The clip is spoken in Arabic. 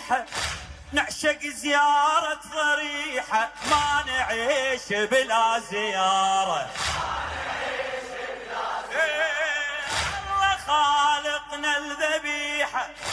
ضريحة، نعشق زيارة ضريحة، ما نعيش بلا زيارة. الله خالقنا الذبيحة،